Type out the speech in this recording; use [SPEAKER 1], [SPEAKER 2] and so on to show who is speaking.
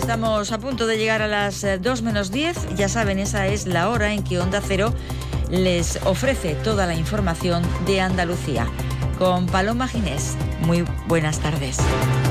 [SPEAKER 1] Estamos a punto de llegar a las 2 menos 10. Ya saben, esa es la hora en que Onda Cero les ofrece toda la información de Andalucía. Con Paloma Ginés. Muy buenas tardes.